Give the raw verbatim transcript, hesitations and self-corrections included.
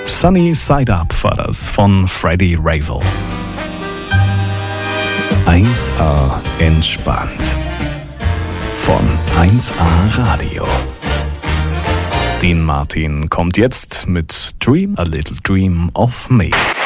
Sunny Side Up war das von Freddie Ravel. eins a entspannt. Von eins a Radio. Dean Martin kommt jetzt mit Dream a Little Dream of Me.